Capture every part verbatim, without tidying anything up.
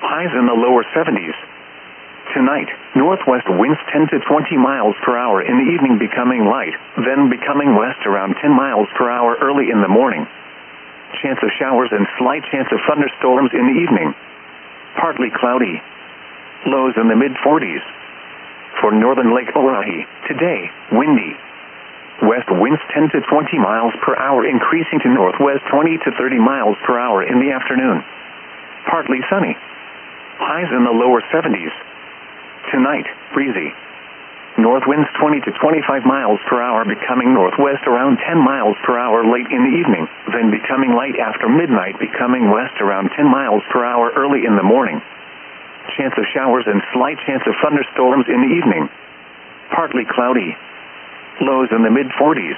Highs in the lower seventies. Tonight, northwest winds ten to twenty miles per hour in the evening, becoming light, then becoming west around ten miles per hour early in the morning. Chance of showers and slight chance of thunderstorms in the evening. Partly cloudy. Lows in the mid forties. For northern Lake Oahe, today, windy. West winds ten to twenty miles per hour, increasing to northwest twenty to thirty miles per hour in the afternoon. Partly sunny. Highs in the lower seventies. Tonight, breezy. North winds twenty to twenty-five miles per hour, becoming northwest around ten miles per hour late in the evening, then becoming light after midnight, becoming west around ten miles per hour early in the morning. Chance of showers and slight chance of thunderstorms in the evening. Partly cloudy. Lows in the mid forties.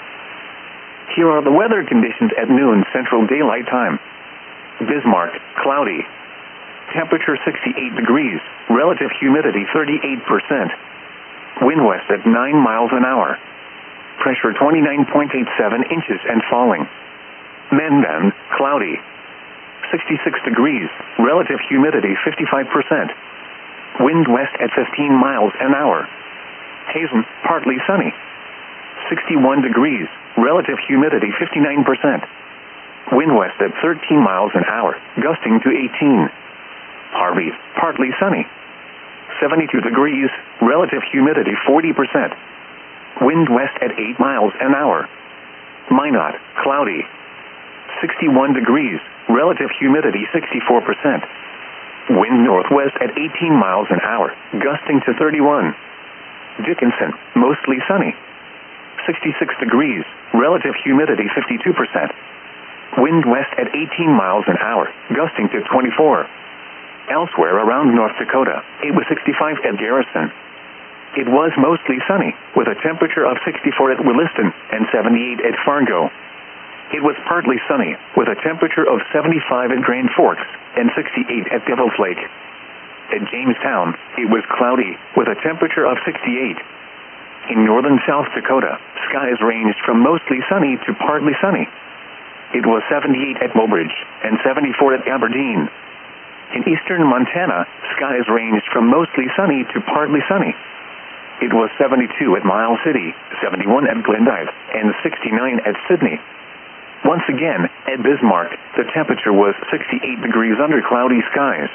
Here are the weather conditions at noon Central Daylight Time. Bismarck, cloudy. Temperature sixty-eight degrees, relative humidity thirty-eight percent. Wind west at nine miles an hour. Pressure twenty-nine point eight seven inches and falling. Mendon, cloudy. sixty-six degrees, relative humidity fifty-five percent. Wind west at fifteen miles an hour. Hazen, partly sunny. sixty-one degrees, relative humidity fifty-nine percent. Wind west at thirteen miles an hour, gusting to eighteen. Harvey, partly sunny. seventy-two degrees, relative humidity forty percent. Wind west at eight miles an hour. Minot, cloudy. sixty-one degrees, relative humidity sixty-four percent. Wind northwest at eighteen miles an hour, gusting to thirty-one. Dickinson, mostly sunny. sixty-six degrees, relative humidity fifty-two percent. Wind west at eighteen miles an hour, gusting to twenty-four. Elsewhere around North Dakota, it was sixty-five at Garrison. It was mostly sunny, with a temperature of sixty-four at Williston and seventy-eight at Fargo. It was partly sunny, with a temperature of seventy-five at Grand Forks and sixty-eight at Devil's Lake. At Jamestown, it was cloudy, with a temperature of sixty-eight. In northern South Dakota, skies ranged from mostly sunny to partly sunny. It was seventy-eight at Mobridge and seventy-four at Aberdeen. In eastern Montana, skies ranged from mostly sunny to partly sunny. It was seventy-two at Miles City, seventy-one at Glendive, and sixty-nine at Sydney. Once again, at Bismarck, the temperature was sixty-eight degrees under cloudy skies.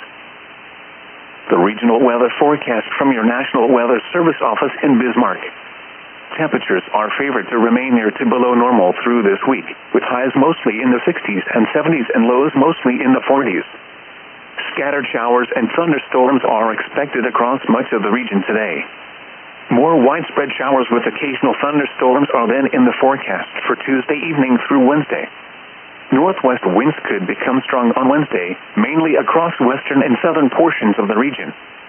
The regional weather forecast from your National Weather Service office in Bismarck. Temperatures are favored to remain near to below normal through this week, with highs mostly in the sixties and seventies and lows mostly in the forties. Scattered showers and thunderstorms are expected across much of the region today. More widespread showers with occasional thunderstorms are then in the forecast for Tuesday evening through Wednesday. Northwest winds could become strong on Wednesday, mainly across western and southern portions of the region.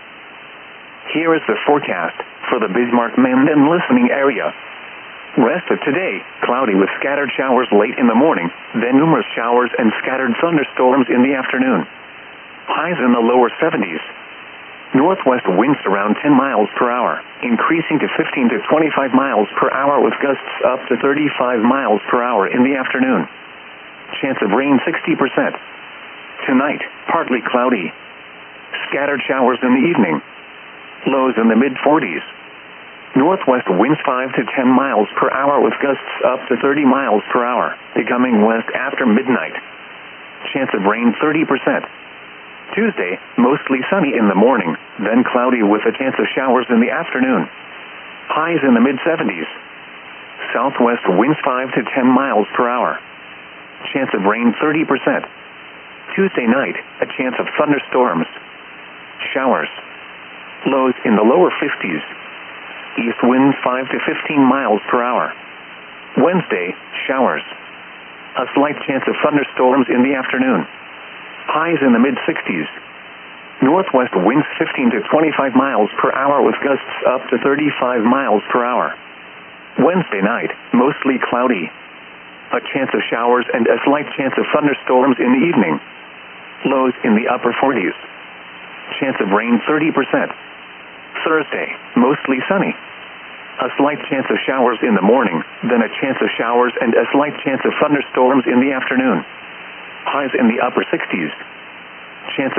Here is the forecast for the Bismarck-Mendon listening area. Rest of today, cloudy with scattered showers late in the morning, then numerous showers and scattered thunderstorms in the afternoon. Highs in the lower seventies. Northwest winds around ten miles per hour, increasing to fifteen to twenty-five miles per hour with gusts up to thirty-five miles per hour in the afternoon. Chance of rain sixty percent. Tonight, partly cloudy. Scattered showers in the evening. Lows in the mid forties. Northwest winds five to ten miles per hour with gusts up to thirty miles per hour, becoming west after midnight. Chance of rain thirty percent. Tuesday, mostly sunny in the morning, then cloudy with a chance of showers in the afternoon. Highs in the mid seventies. Southwest winds five to ten miles per hour. Chance of rain thirty percent. Tuesday night, a chance of thunderstorms. Showers. Lows in the lower fifties. East winds five to fifteen miles per hour. Wednesday, showers. A slight chance of thunderstorms in the afternoon. Highs in the mid sixties. Northwest winds fifteen to twenty-five miles per hour with gusts up to thirty-five miles per hour. Wednesday night, mostly cloudy. A chance of showers and a slight chance of thunderstorms in the evening. Lows in the upper forties. Chance of rain thirty percent. Thursday, mostly sunny. A slight chance of showers in the morning, then a chance of showers and a slight chance of thunderstorms in the afternoon. Highs in the upper sixties. Chance of rain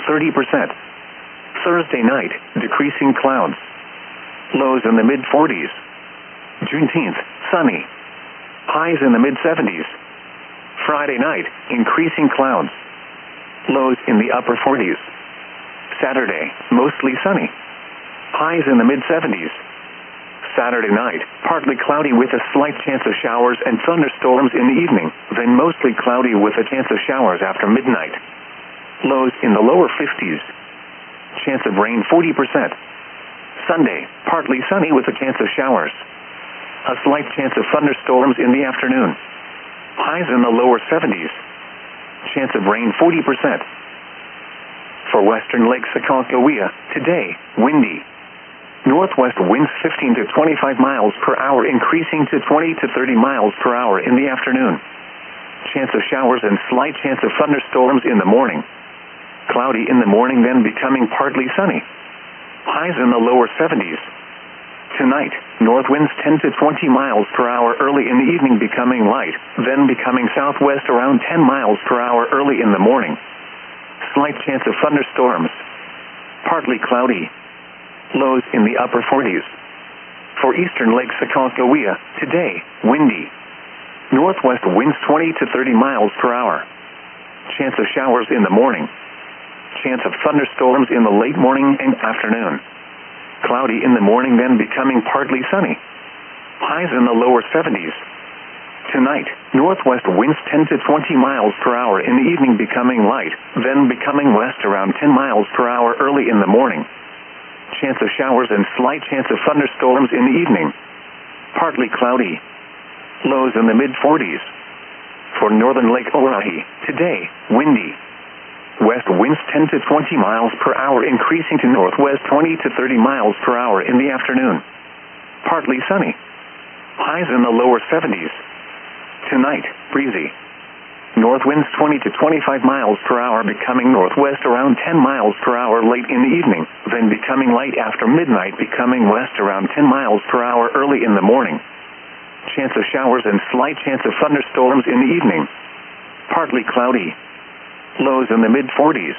thirty percent. Thursday night, decreasing clouds. Lows in the mid forties. Juneteenth, sunny. Highs in the mid seventies. Friday night, increasing clouds. Lows in the upper forties. Saturday, mostly sunny. Highs in the mid seventies. Saturday night, partly cloudy with a slight chance of showers and thunderstorms in the evening, then mostly cloudy with a chance of showers after midnight. Lows in the lower fifties. Chance of rain forty percent. Sunday, partly sunny with a chance of showers. A slight chance of thunderstorms in the afternoon. Highs in the lower seventies. Chance of rain forty percent. For western Lake Sakakawea, today, windy. Northwest winds fifteen to twenty-five miles per hour, increasing to twenty to thirty miles per hour in the afternoon. Chance of showers and slight chance of thunderstorms in the morning. Cloudy in the morning, then becoming partly sunny. Highs in the lower seventies. Tonight, north winds ten to twenty miles per hour early in the evening, becoming light, then becoming southwest around ten miles per hour early in the morning. Slight chance of thunderstorms. Partly cloudy. Lows in the upper forties. For eastern Lake Sakakawea, today, windy. Northwest winds twenty to thirty miles per hour. Chance of showers in the morning. Chance of thunderstorms in the late morning and afternoon. Cloudy in the morning, then becoming partly sunny. Highs in the lower seventies. Tonight, northwest winds ten to twenty miles per hour in the evening, becoming light, then becoming west around ten miles per hour early in the morning. Chance of showers and slight chance of thunderstorms in the evening. Partly cloudy. Lows in the mid forties. For northern Lake Oahe, today, windy. West winds ten to twenty miles per hour, increasing to northwest twenty to thirty miles per hour in the afternoon. Partly sunny. Highs in the lower seventies. Tonight, breezy. North winds twenty to twenty-five miles per hour, becoming northwest around ten miles per hour late in the evening, then becoming light after midnight, becoming west around ten miles per hour early in the morning. Chance of showers and slight chance of thunderstorms in the evening. Partly cloudy. Lows in the mid forties.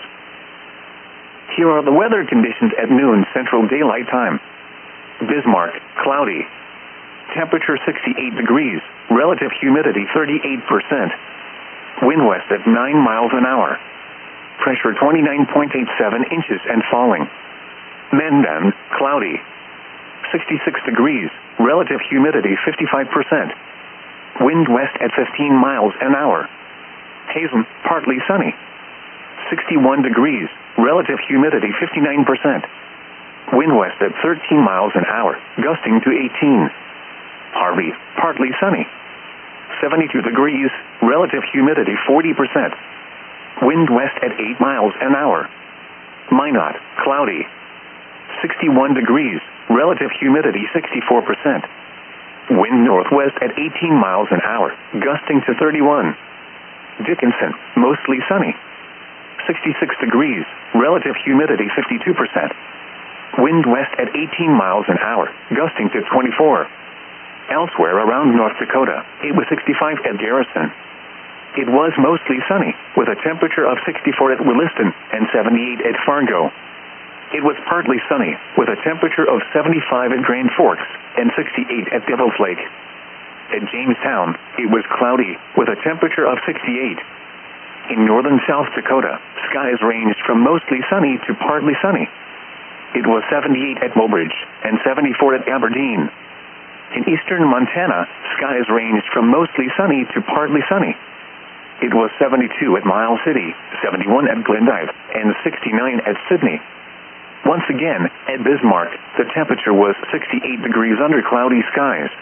Here are the weather conditions at noon Central Daylight Time. Bismarck, cloudy. Temperature sixty-eight degrees, relative humidity thirty-eight percent. Wind west at nine miles an hour. Pressure twenty-nine point eight seven inches and falling. Mendon, cloudy. sixty-six degrees, relative humidity fifty-five percent. Wind west at fifteen miles an hour. Hazen, partly sunny. sixty-one degrees, relative humidity fifty-nine percent. Wind west at thirteen miles an hour, gusting to eighteen. Harvey, partly sunny. seventy-two degrees, relative humidity forty percent. Wind west at eight miles an hour. Minot, cloudy. sixty-one degrees, relative humidity sixty-four percent. Wind northwest at eighteen miles an hour, gusting to thirty-one. Dickinson, mostly sunny. sixty-six degrees, relative humidity fifty-two percent. Wind west at eighteen miles an hour, gusting to twenty-four. Elsewhere around North Dakota, it was sixty-five at Garrison. It was mostly sunny, with a temperature of sixty-four at Williston and seventy-eight at Fargo. It was partly sunny, with a temperature of seventy-five at Grand Forks and sixty-eight at Devil's Lake. At Jamestown, it was cloudy, with a temperature of sixty-eight. In northern South Dakota, skies ranged from mostly sunny to partly sunny. It was seventy-eight at Mobridge and seventy-four at Aberdeen. In eastern Montana, skies ranged from mostly sunny to partly sunny. It was seventy-two at Miles City, seventy-one at Glendive, and sixty-nine at Sydney. Once again, at Bismarck, the temperature was sixty-eight degrees under cloudy skies.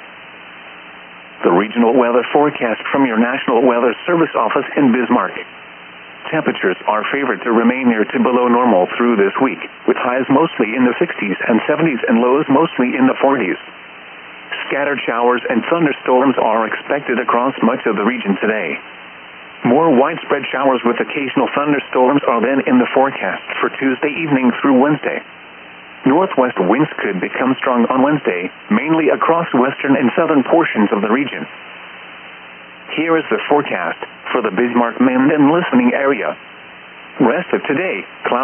The regional weather forecast from your National Weather Service office in Bismarck. Temperatures are favored to remain near to below normal through this week, with highs mostly in the sixties and seventies and lows mostly in the forties. Scattered showers and thunderstorms are expected across much of the region today. More widespread showers with occasional thunderstorms are then in the forecast for Tuesday evening through Wednesday. Northwest winds could become strong on Wednesday, mainly across western and southern portions of the region. Here is the forecast for the Bismarck-Minden listening area. Rest of today, cloudy.